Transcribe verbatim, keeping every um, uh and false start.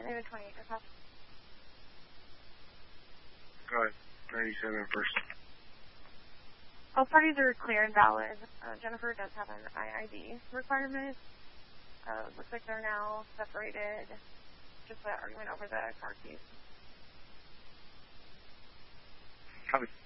David twenty-eight, okay. Go ahead. ninety-seven first. All parties are clear and valid. Uh, Jennifer does have an I I D requirement. Uh, looks like they're now separated. Just the argument over the car keys. Copy.